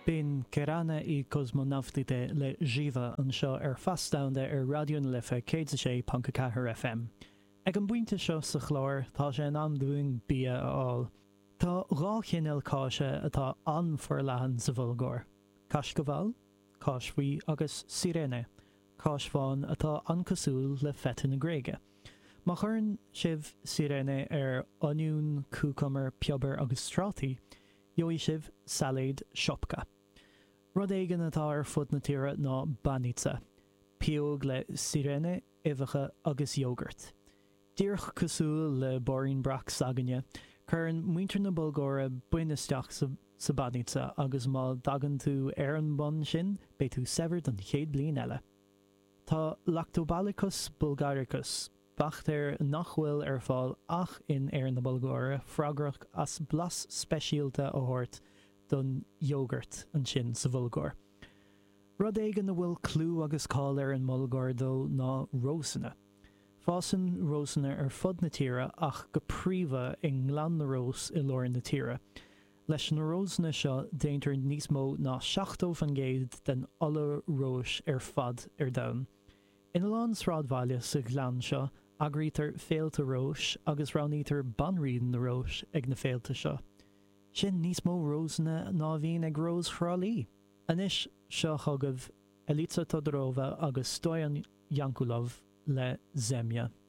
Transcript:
Bín Cerana í cosmonautíte le Jiva an seo faststánda Radio na Lifa 106.4 FM. Ag an buinte seo sa chlár tá sé an amdúing bia aáil. Tá rá chinil cáise atá anforlahan sa bhulgóir. Cais go bhall, cais faoi agus sirene, cais bháin atá ancasúil le fetin na gréige. Má churann sibh sirene oniún, cúcumar, piobar agus strátaí, Joí sibh salad siopca. Rud éigean atá fud na tíre ná banitsa, piog le sirene, ifacha agus yogurt. Díoch cosúil le borín brach saganne, churann muintir na Bulgóra buineisteach sa banitsa agus má dagan tú an bon sin, bé tú severt an chéad bliain eile. Tá Lactobacillus bulgaricus, bacht nachhfuil fáil ach in na Bulgóra fragrach as blas speisialta a hort don yogurt an sin sa Bulgór. Rud éigean na bhfuil clú agus cáil an Mulgór dó ná rósanna. Fásan rósanna fud na tíre ach go príomha i nglan na rós i lóir na tíre. Leis na rósanna seo déantar níos mó ná 70% den alla rós fad domhan. Ina lán sráidbhaile sa glan seo, agrítar féalta rós agus ranítar banríon na rós ag na féalta seo. Sin níos mó rósanna ná bhíon ag rós chrálaí. Anis seo thugah Elitsa Todorova agus Stoyan Yankulov le Zemya.